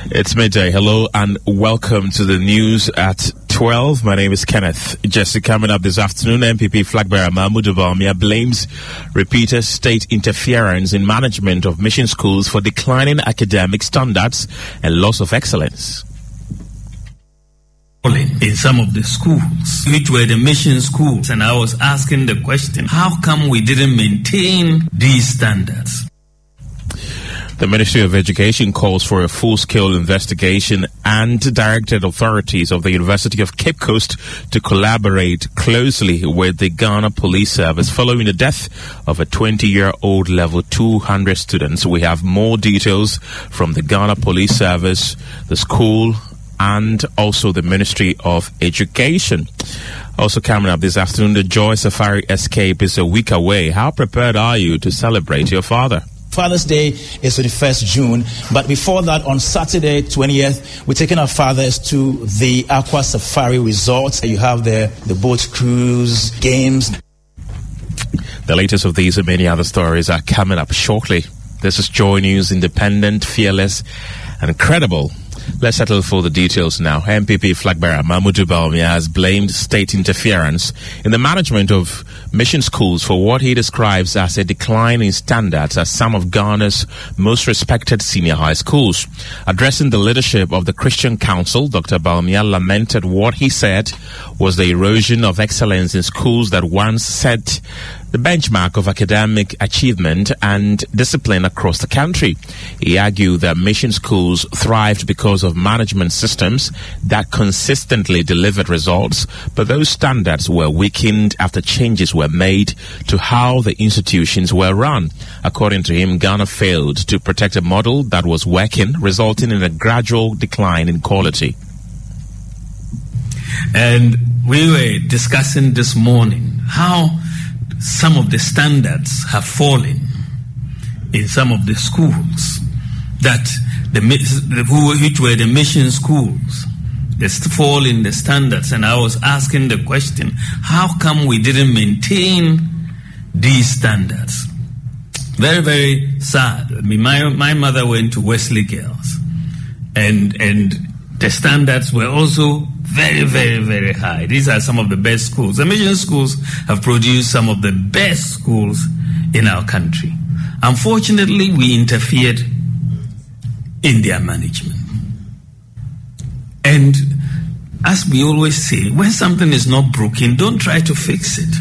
It's midday. Hello and welcome to the news at 12. My name is Kenneth. Just coming up this afternoon, MPP flag bearer Mahmoud Bawumia blames repeated state interference in management of mission schools for declining academic standards and loss of excellence. In some of the schools, which were the mission schools, and I was asking the question, how come we didn't maintain these standards? The Ministry of Education calls for a full-scale investigation and directed authorities of the University of Cape Coast to collaborate closely with the Ghana Police Service following the death of a 20-year-old level 200 student. We have more details from the Ghana Police Service, the school, and also the Ministry of Education. Also coming up this afternoon, the Joy Safari Escape is a week away. How prepared are you to celebrate your father? Father's Day is 21st June, but before that, on Saturday 20th, we're taking our fathers to the Aqua Safari Resort. You have the boat cruise, games. The latest of these and many other stories are coming up shortly. This is Joy News, independent, fearless, and credible. Let's settle for the details now. MPP flag bearer Mahmoud Bawumia has blamed state interference in the management of mission schools for what he describes as a decline in standards at some of Ghana's most respected senior high schools. Addressing the leadership of the Christian Council, Dr. Bawumia lamented what he said was the erosion of excellence in schools that once set the benchmark of academic achievement and discipline across the country. He argued that mission schools thrived because of management systems that consistently delivered results, but those standards were weakened after changes were made to how the institutions were run. According to him, Ghana failed to protect a model that was working, resulting in a gradual decline in quality. And we were discussing this morning how some of the standards have fallen in some of the schools which were the mission schools. They fall in the standards, and I was asking the question, how come we didn't maintain these standards? Very, very sad. I mean, my mother went to Wesley Girls, and the standards were also very, very, very high. These are some of the best schools. The mission schools have produced some of the best schools in our country. Unfortunately, we interfered in their management. And as we always say, when something is not broken, don't try to fix it.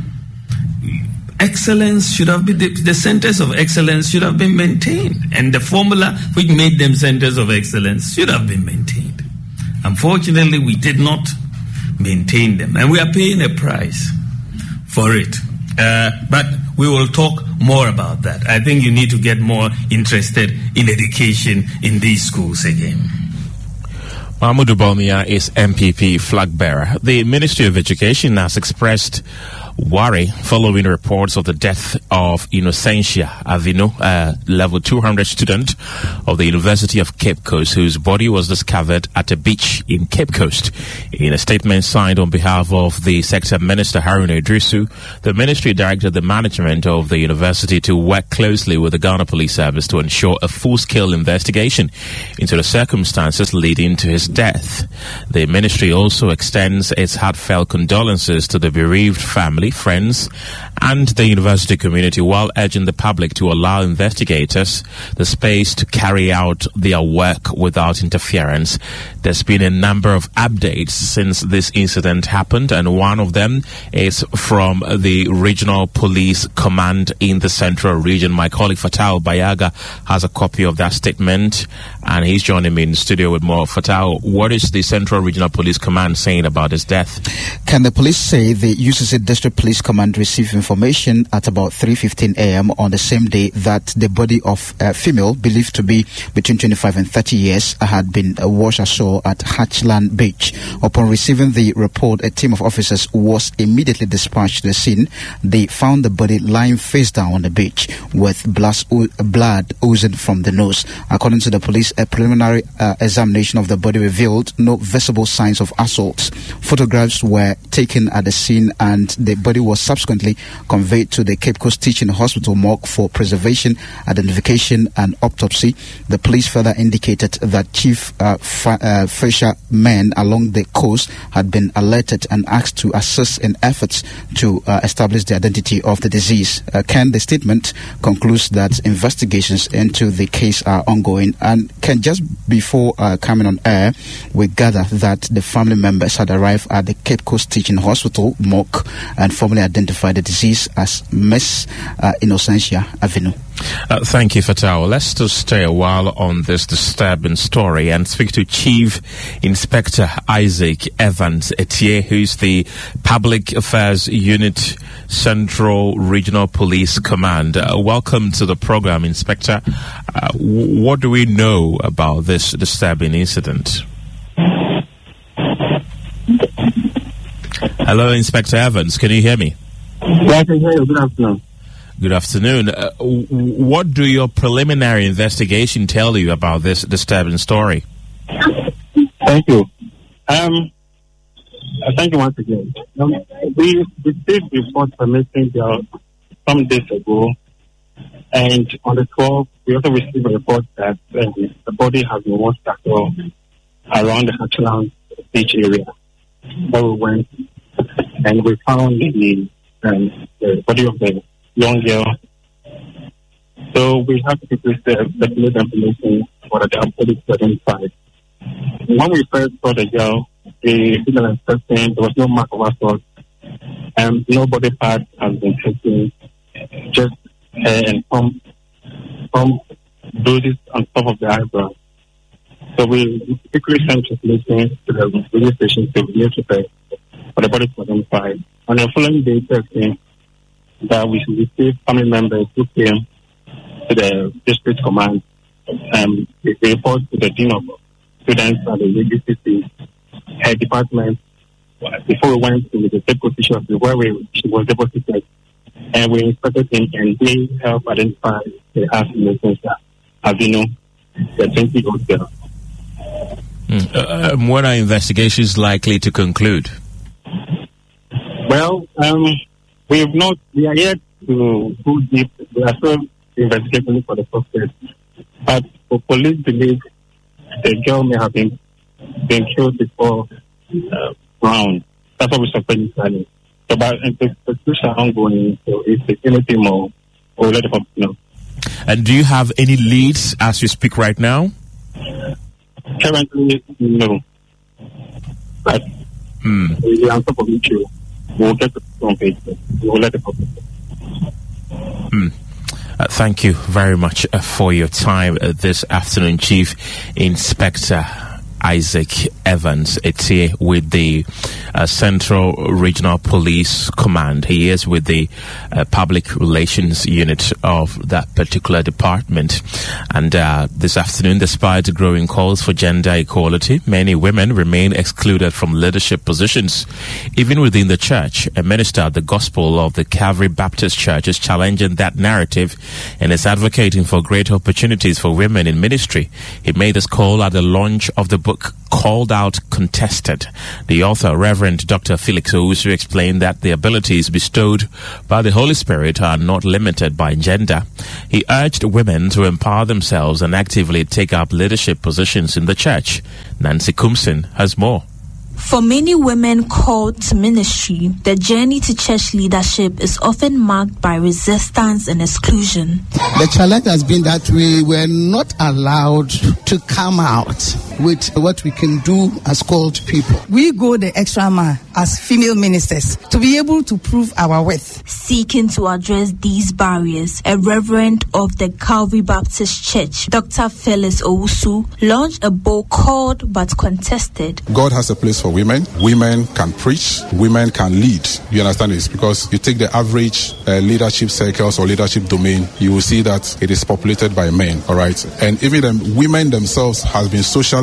Excellence should have been, the centers of excellence should have been maintained. And the formula which made them centers of excellence should have been maintained. Unfortunately, we did not maintain them, and we are paying a price for it. But we will talk more about that. I think you need to get more interested in education in these schools again. Mahmoud Bawumia is MPP flag bearer. The Ministry of Education has expressed worry following reports of the death of Innocentia Avino, a level 200 student of the University of Cape Coast, whose body was discovered at a beach in Cape Coast. In a statement signed on behalf of the Sector Minister Haruna Idrisu, the ministry directed the management of the university to work closely with the Ghana Police Service to ensure a full-scale investigation into the circumstances leading to his death. The ministry also extends its heartfelt condolences to the bereaved family, friends, and the university community, while urging the public to allow investigators the space to carry out their work without interference. There's been a number of updates since this incident happened, and one of them is from the Regional Police Command in the Central Region. My colleague Fatal Bayaga has a copy of that statement, and he's joining me in the studio with more. Fatal, what is the Central Regional Police Command saying about his death? Can the police say the UCC District Police Command received information at about 3:15 a.m. on the same day that the body of a female believed to be between 25 and 30 years had been washed ashore at Hatchland Beach. Upon receiving the report, a team of officers was immediately dispatched to the scene. They found the body lying face down on the beach with blood oozing from the nose. According to the police, a preliminary examination of the body revealed no visible signs of assault. Photographs were taken at the scene, and the body was subsequently conveyed to the Cape Coast Teaching Hospital morgue for preservation, identification, and autopsy. The police further indicated that chief fishermen along the coast had been alerted and asked to assist in efforts to establish the identity of the deceased. Ken, the statement concludes that investigations into the case are ongoing. And Ken, just before coming on air, we gather that the family members had arrived at the Cape Coast Teaching Hospital morgue and formally identified the deceased as Miss Innocentia Avinu. Thank you, Fatao. Let's just stay a while on this disturbing story and speak to Chief Inspector Isaac Evans Etier, who's the Public Affairs Unit Central Regional Police Command. Welcome to the program, Inspector. What do we know about this disturbing incident? Hello, Inspector Evans. Can you hear me? Yeah, I can hear you. Good afternoon. Good afternoon. What do your preliminary investigation tell you about this disturbing story? Thank you. Thank you once again. We received reports from missing girl some days ago, and on the 12th, we also received a report that the body has been washed around the Hatchland beach area. Where we went, and we found the body of the young girl. So we have to request the police information for the body to identify. When we first saw the girl, the female inspection, there was no mark of assault, and no body part has been taken, just hair and some bruises on top of the eyebrow. So we quickly sent information to the police station to notify for the body to identify. On the following day, Thursday, that we received family members who came to the district command and they report to the dean of students at the UBCC head department before we went to the Cape Coast Teaching Hospital where she was deposited, and we inspected him and they helped identify the assassination Avinu, the 20-year-old girl. When are investigations likely to conclude? Well, we are yet to go deep. We are still investigating for the suspect. But the police believe the girl may have been killed before round. That's what we suspect initially. So, but the investigations are ongoing. So, if there's anything more, we'll let the public know. And do you have any leads as you speak right now? Currently, no. But we are on top of each issue. We'll get the front page. We'll let the public know. Thank you very much for your time this afternoon, Chief Inspector Isaac Evans Etier with the Central Regional Police Command. He is with the Public Relations Unit of that particular department. And this afternoon, despite growing calls for gender equality, many women remain excluded from leadership positions. Even within the church, a minister at the Gospel of the Calvary Baptist Church is challenging that narrative and is advocating for greater opportunities for women in ministry. He made this call at the launch of the book Called Out Contested. The author, Reverend Dr. Felix Owusu, explained that the abilities bestowed by the Holy Spirit are not limited by gender. He urged women to empower themselves and actively take up leadership positions in the church. Nancy Kumsin has more. For many women called to ministry, the journey to church leadership is often marked by resistance and exclusion. The challenge has been that we were not allowed to come out with what we can do as called people. We go the extra mile as female ministers to be able to prove our worth. Seeking to address these barriers, a reverend of the Calvary Baptist Church, Dr. Felix Owusu, launched a book called But Contested. God has a place for women. Women can preach. Women can lead. You understand this? Because you take the average leadership circles or leadership domain, you will see that it is populated by men. All right. And even the women themselves have been socialized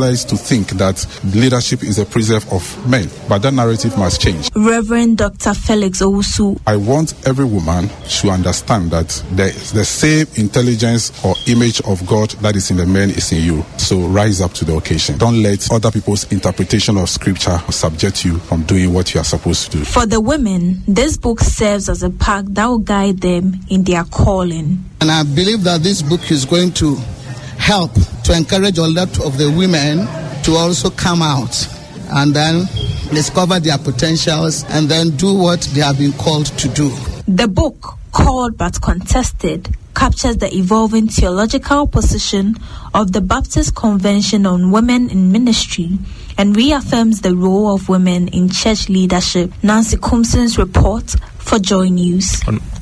compartmentalized to think that leadership is a preserve of men. But that narrative must change. Reverend Dr. Felix Owusu. I want every woman to understand that the same intelligence or image of God that is in the man is in you. So rise up to the occasion. Don't let other people's interpretation of scripture subject you from doing what you are supposed to do. For the women, this book serves as a path that will guide them in their calling. And I believe that this book is going to help to encourage a lot of the women to also come out and then discover their potentials and then do what they have been called to do. The book, called but contested, captures the evolving theological position of the Baptist Convention on Women in Ministry and reaffirms the role of women in church leadership. Nancy Kumson's report for Joy News.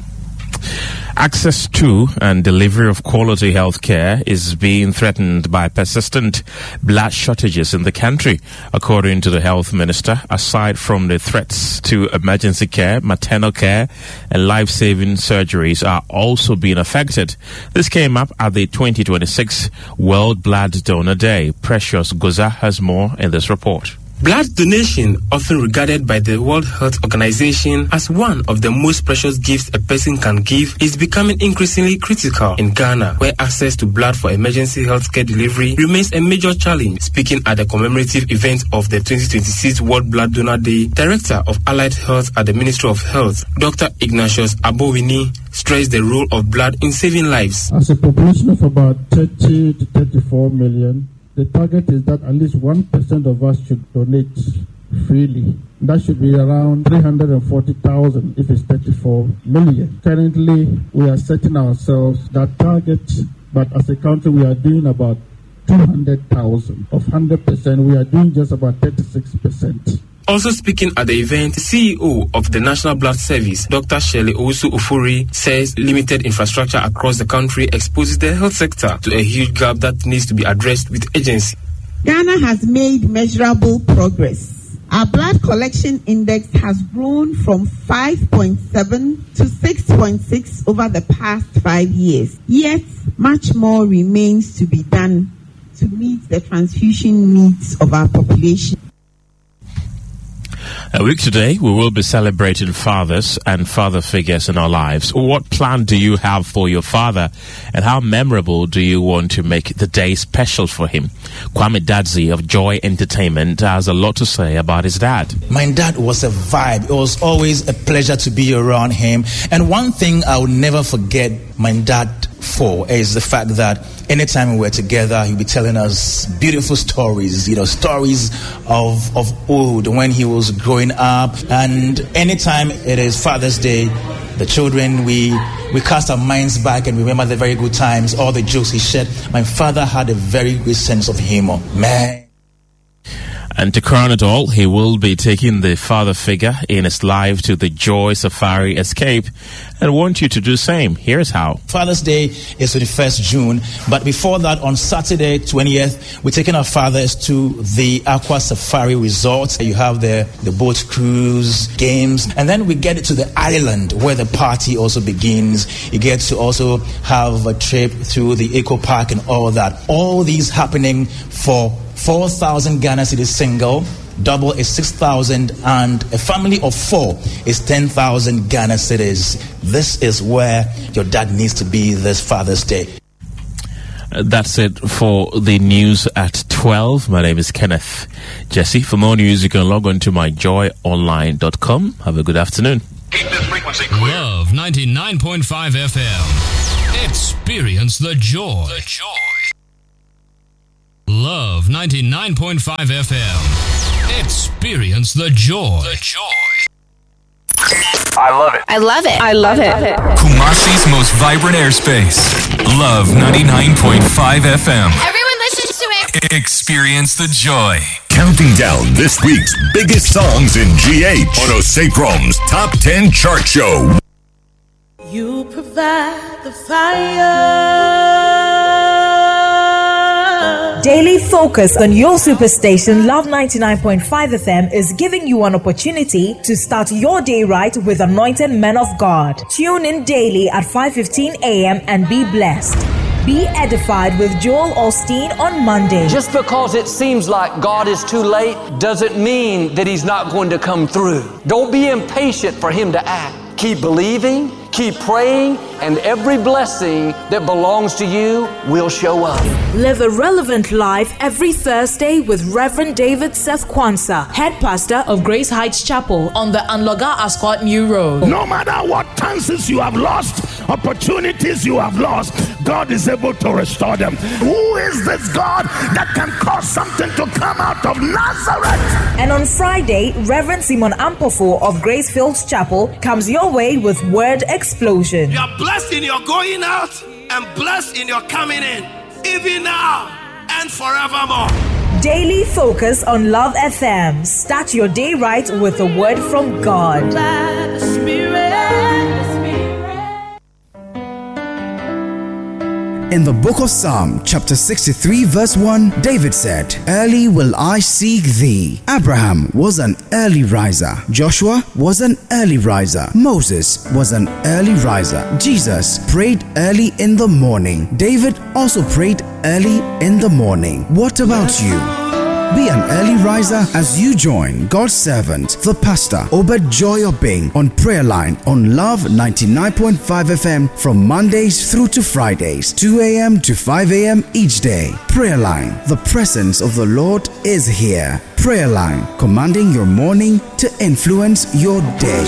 Access to and delivery of quality health care is being threatened by persistent blood shortages in the country, according to the health minister. Aside from the threats to emergency care, maternal care and life-saving surgeries are also being affected. This came up at the 2026 World Blood Donor Day. Precious Goza has more in this report. Blood donation, often regarded by the World Health Organization as one of the most precious gifts a person can give, is becoming increasingly critical in Ghana, where access to blood for emergency healthcare delivery remains a major challenge. Speaking at the commemorative event of the 2026 World Blood Donor Day, Director of Allied Health at the Ministry of Health, Dr. Ignatius Abowini, stressed the role of blood in saving lives. As a population of about 30 to 34 million, the target is that at least 1% of us should donate freely. That should be around 340,000 if it's 34 million. Currently, we are setting ourselves that target, but as a country, we are doing about 200,000. Of 100%, we are doing just about 36%. Also speaking at the event, the CEO of the National Blood Service, Dr. Shirley Owusu Ofori, says limited infrastructure across the country exposes the health sector to a huge gap that needs to be addressed with urgency. Ghana has made measurable progress. Our blood collection index has grown from 5.7 to 6.6 over the past 5 years. Yet, much more remains to be done to meet the transfusion needs of our population. A week today, we will be celebrating fathers and father figures in our lives. What plan do you have for your father, and how memorable do you want to make the day special for him? Kwame Dadzi of Joy Entertainment has a lot to say about his dad. My dad was a vibe. It was always a pleasure to be around him. And one thing I will never forget my dad for is the fact that anytime we were together, he'd be telling us beautiful stories, stories of old when he was growing up. And anytime it is Father's Day, the children, we cast our minds back and remember the very good times, all the jokes he shared. My father had a very great sense of humor. Man. And to crown it all, he will be taking the father figure in his life to the Joy Safari Escape, and I want you to do the same. Here's how. Father's Day is 21st June, but before that, on Saturday 20th, we're taking our fathers to the Aqua Safari Resort. You have the boat cruise, games, and then we get to the island where the party also begins. You get to also have a trip through the Eco Park and all that. All these happening for 4,000 Ghana cedis single, double is 6,000, and a family of 4 is 10,000 Ghana cedis. This is where your dad needs to be this Father's Day. That's it for the news at 12. My name is Kenneth Jesse. For more news, you can log on to myjoyonline.com. Have a good afternoon. Keep this frequency clear. Love 99.5 FM. Experience the joy. The joy. Love 99.5 FM. Experience the joy. The joy. I love it. I love it. I love it. Kumasi's most vibrant airspace. Love 99.5 FM. Everyone listens to it. Experience the joy. Counting down this week's biggest songs in GH on Osekrom's Top 10 Chart Show. You provide the fire. Daily focus on your superstation Love 99.5 FM is giving you an opportunity to start your day right with anointed men of God. Tune in daily at 5:15 a.m. and be blessed. Be edified with Joel Osteen on Monday. Just because it seems like God is too late doesn't mean that He's not going to come through. Don't be impatient for Him to act. Keep believing, keep praying, and every blessing that belongs to you will show up. Live a relevant life every Thursday with Reverend David Seth Kwanzaa, head pastor of Grace Heights Chapel on the Anloga Ascot New Road. No matter what chances you have lost, opportunities you have lost, God is able to restore them. Who is this God that can cause something to come out of Nazareth? And on Friday, Reverend Simon Ampofo of Grace Fields Chapel comes your way with Word Explosion. You are blessed in your going out and blessed in your coming in, even now and forevermore. Daily focus on Love FM. Start your day right with a word from God. In the book of Psalm, chapter 63, verse 1, David said, "Early will I seek thee." Abraham was an early riser. Joshua was an early riser. Moses was an early riser. Jesus prayed early in the morning. David also prayed early in the morning. What about you? Be an early riser as you join God's servant, the pastor, Obed Joy Obeng, on Prayer Line on Love 99.5 FM from Mondays through to Fridays, 2 a.m. to 5 a.m. each day. Prayer Line, the presence of the Lord is here. Prayer Line, commanding your morning to influence your day.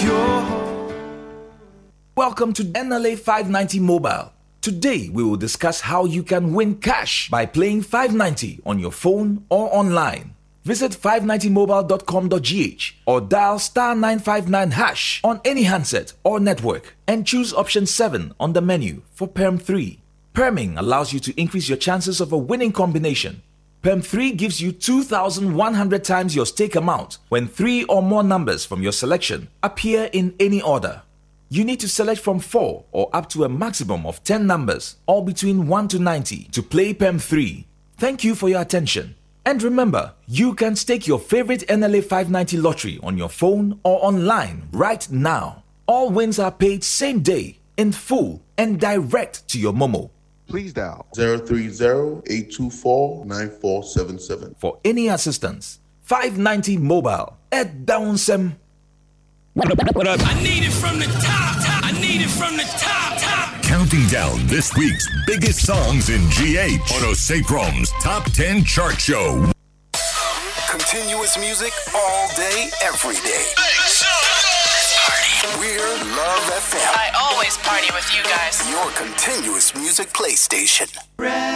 Welcome to NLA 590 Mobile. Today, we will discuss how you can win cash by playing 590 on your phone or online. Visit 590mobile.com.gh or dial *959# on any handset or network and choose option 7 on the menu for Perm 3. Perming allows you to increase your chances of a winning combination. Perm 3 gives you 2,100 times your stake amount when 3 or more numbers from your selection appear in any order. You need to select from 4 or up to a maximum of 10 numbers, all between 1 to 90, to play PEM 3. Thank you for your attention. And remember, you can stake your favorite NLA 590 lottery on your phone or online right now. All wins are paid same day, in full, and direct to your Momo. Please dial 030-824-9477 for any assistance. 590 Mobile at Downsem. I need it from the top. I need it from the top. Counting down this week's biggest songs in GH on Osekrom's Top 10 Chart Show. Continuous music all day, every day. We're Love FM. I always party with you guys. Your continuous music play station.